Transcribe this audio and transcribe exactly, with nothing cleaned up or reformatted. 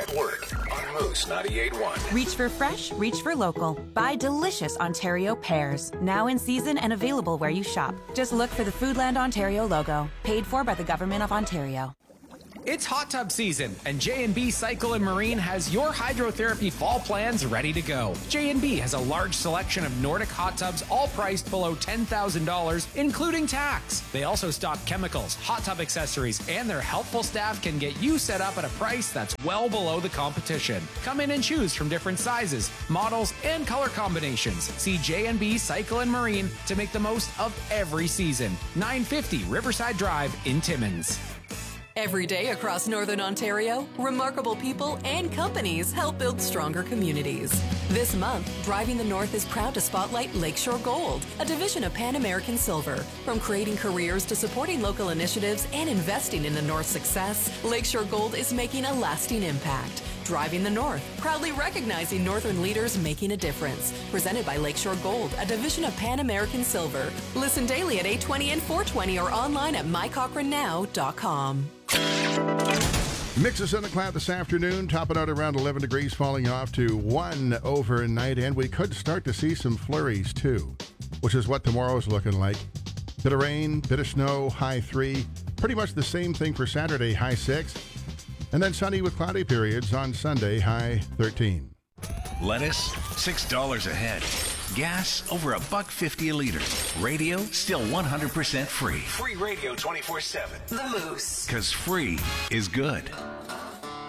at Work on Moose ninety-eight point one. Reach for fresh, reach for local. Buy delicious Ontario pears. Now in season and available where you shop. Just look for the Foodland Ontario logo. Paid for by the Government of Ontario. It's hot tub season, and J and B Cycle and Marine has your hydrotherapy fall plans ready to go. J and B has a large selection of Nordic hot tubs, all priced below ten thousand dollars, including tax. They also stock chemicals, hot tub accessories, and their helpful staff can get you set up at a price that's well below the competition. Come in and choose from different sizes, models, and color combinations. See J and B Cycle and Marine to make the most of every season. nine fifty Riverside Drive in Timmins. Every day across Northern Ontario, remarkable people and companies help build stronger communities. This month, Driving the North is proud to spotlight Lakeshore Gold, a division of Pan American Silver. From creating careers to supporting local initiatives and investing in the North's success, Lakeshore Gold is making a lasting impact. Driving the North, proudly recognizing Northern leaders making a difference. Presented by Lakeshore Gold, a division of Pan American Silver. Listen daily at eight twenty and four twenty or online at my cochrane now dot com. Mixes in the cloud this afternoon, topping out around eleven degrees, falling off to one overnight, and we could start to see some flurries too, which is what tomorrow's looking like. Bit of rain, bit of snow, high three. Pretty much the same thing for Saturday, high six. And then sunny with cloudy periods on Sunday, high thirteen. Lettuce, six dollars a head. Gas, over a buck fifty a liter. Radio, still one hundred percent free. Free radio twenty-four seven. The Moose. Because free is good.